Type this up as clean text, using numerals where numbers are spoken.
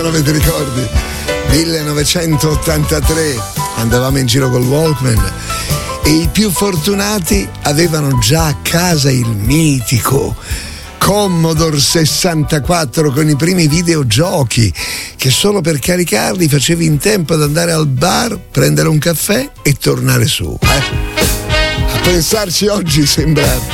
Avete ricordi? 1983 andavamo in giro col Walkman e i più fortunati avevano già a casa il mitico Commodore 64 con i primi videogiochi che solo per caricarli facevi in tempo ad andare al bar, prendere un caffè e tornare su. A pensarci oggi sembra